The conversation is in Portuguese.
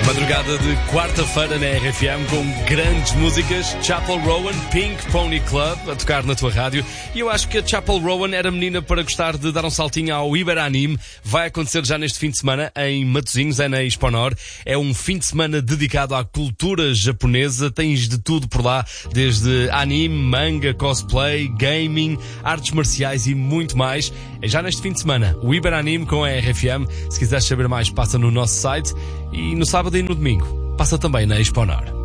Madrugada de quarta-feira na RFM com grandes músicas. Chapel Rowan, Pink Pony Club a tocar na tua rádio. E eu acho que a Chapel Rowan era menina para gostar de dar um saltinho ao Iberanime. Vai acontecer já neste fim de semana em Matosinhos, é na Exponor. É um fim de semana dedicado à cultura japonesa. Tens de tudo por lá, desde anime, manga, cosplay, gaming, artes marciais e muito mais. É já neste fim de semana, o Iberanime com a RFM. Se quiseres saber mais, passa no nosso site. E no sábado e no domingo, passa também na Exponor.